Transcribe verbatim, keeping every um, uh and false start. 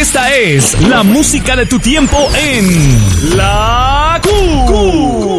Esta es la música de tu tiempo en La Q. Q.